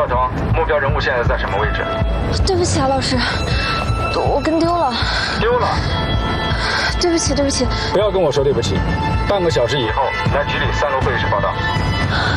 小庄，目标人物现在在什么位置？ 对不起啊，老师，我跟丢了。 丢了？ 对不起，对不起。 不要跟我说对不起。半个小时以后来局里3楼会议室报到。